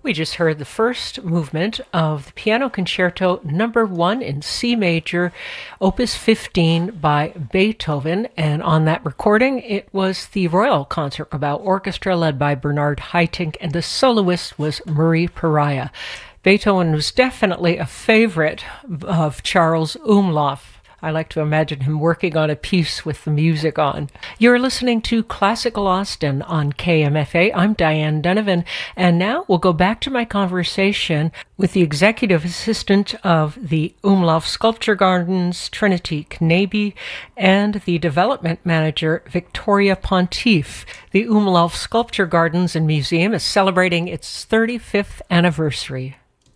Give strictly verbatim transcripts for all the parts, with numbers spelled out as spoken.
We just heard the first movement of the Piano Concerto Number One in C Major, Opus fifteen by Beethoven, and on that recording it was the Royal Concertgebouw Orchestra led by Bernard Haitink, and the soloist was Murray Pariah. Beethoven was definitely a favorite of Charles Umlauf. I like to imagine him working on a piece with the music on. You're listening to Classical Austin on K M F A. I'm Diane Donovan, and now we'll go back to my conversation with the executive assistant of the Umlauf Sculpture Gardens, Trinity Knaby, and the development manager, Victoria Pontiff. The Umlauf Sculpture Gardens and Museum is celebrating its thirty-fifth anniversary.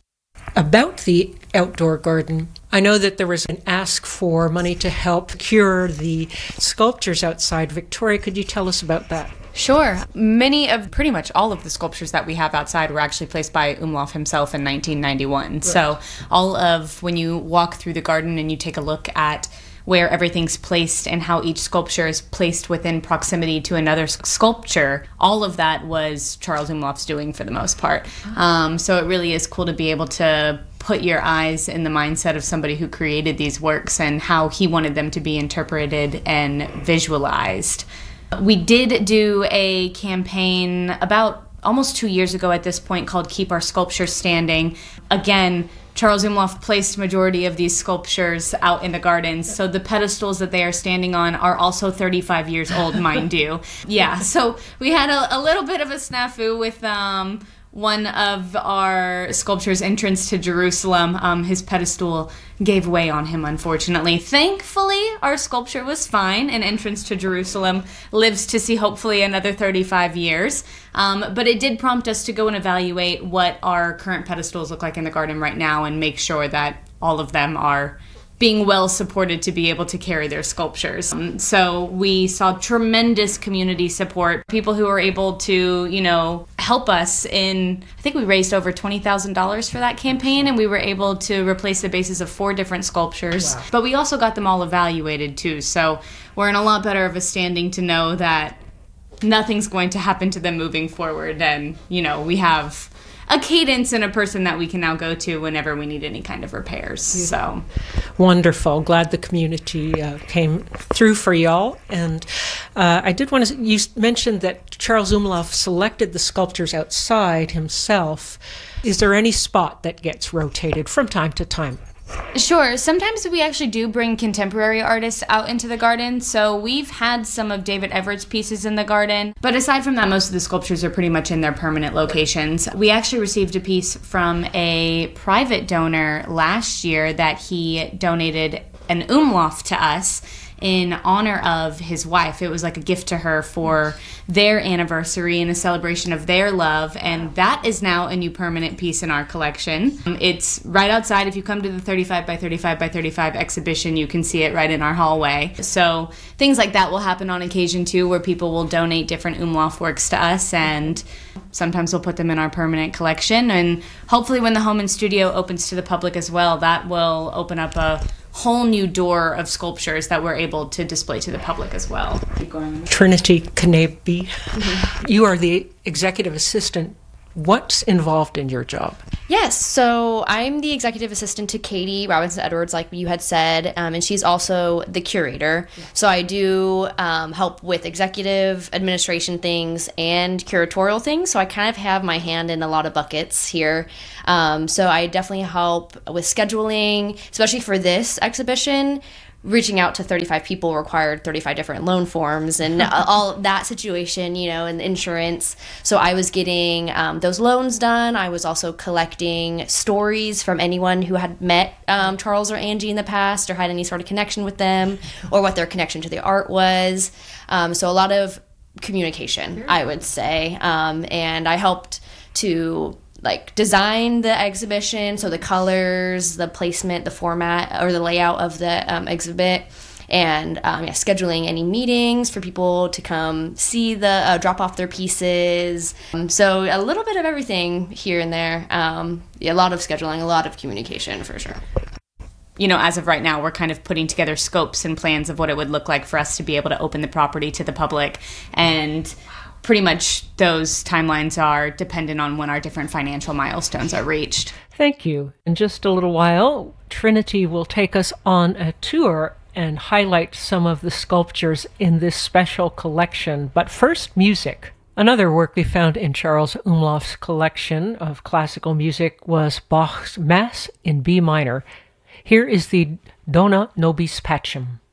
About the outdoor garden, I know that there was an ask for money to help cure the sculptures outside. Victoria, could you tell us about that? Sure. Many of, pretty much all of the sculptures that we have outside were actually placed by Umlauf himself in nineteen ninety-one. Right. So all of, when you walk through the garden and you take a look at where everything's placed and how each sculpture is placed within proximity to another sculpture, all of that was Charles Umlauf's doing for the most part. Um, so it really is cool to be able to put your eyes in the mindset of somebody who created these works and how he wanted them to be interpreted and visualized. We did do a campaign about almost two years ago at this point called Keep Our Sculptures Standing. Again, Charles Umlauf placed majority of these sculptures out in the gardens, so the pedestals that they are standing on are also thirty-five years old, mind you. Yeah, so we had a, a little bit of a snafu with um, one of our sculptures' entrance to Jerusalem. Um, his pedestal gave way on him, unfortunately. Thankfully, our sculpture was fine, and entrance to Jerusalem lives to see hopefully another thirty-five years. Um, but it did prompt us to go and evaluate what our current pedestals look like in the garden right now and make sure that all of them are being well supported to be able to carry their sculptures. Um, so we saw tremendous community support, people who were able to, you know, help us in, I think we raised over twenty thousand dollars for that campaign, and we were able to replace the bases of four different sculptures. Wow. But we also got them all evaluated too, so we're in a lot better of a standing to know that nothing's going to happen to them moving forward, and, you know, we have a cadence and a person that we can now go to whenever we need any kind of repairs. So wonderful. Glad the community uh, came through for y'all. And uh, I did want to, you mentioned that Charles Umlauf selected the sculptures outside himself. Is there any spot that gets rotated from time to time? Sure. Sometimes we actually do bring contemporary artists out into the garden. So we've had some of David Everett's pieces in the garden. But aside from that, most of the sculptures are pretty much in their permanent locations. We actually received a piece from a private donor last year that he donated an Umlauf to us in honor of his wife. It was like a gift to her for their anniversary and a celebration of their love, and that is now a new permanent piece in our collection. It's right outside. If you come to the thirty-five by thirty-five by thirty-five exhibition, you can see it right in our hallway. So things like that will happen on occasion too, where people will donate different Umlauf works to us, and sometimes we'll put them in our permanent collection. And hopefully when the home and studio opens to the public as well, that will open up a whole new door of sculptures that we're able to display to the public as well. Trinity Knaby, mm-hmm. You are the executive assistant. What's involved in your job? Yes, so I'm the executive assistant to Katie Robinson Edwards, like you had said, um, and she's also the curator. So I do um, help with executive administration things and curatorial things. So I kind of have my hand in a lot of buckets here. Um, so I definitely help with scheduling, especially for this exhibition. Reaching out to thirty-five people required thirty-five different loan forms and all that situation, you know, and insurance. So I was getting um, those loans done. I was also collecting stories from anyone who had met um, Charles or Angie in the past or had any sort of connection with them or what their connection to the art was. Um, so a lot of communication, I would say. Um, and I helped to like design the exhibition, so the colors, the placement, the format, or the layout of the um, exhibit, and um, yeah, scheduling any meetings for people to come see the uh, drop off their pieces. Um, so a little bit of everything here and there. Um, yeah, a lot of scheduling, a lot of communication for sure. You know, as of right now, we're kind of putting together scopes and plans of what it would look like for us to be able to open the property to the public. And pretty much those timelines are dependent on when our different financial milestones are reached. Thank you. In just a little while, Trinity will take us on a tour and highlight some of the sculptures in this special collection. But first, music. Another work we found in Charles Umlauf's collection of classical music was Bach's Mass in B minor. Here is the Dona Nobis Pacem.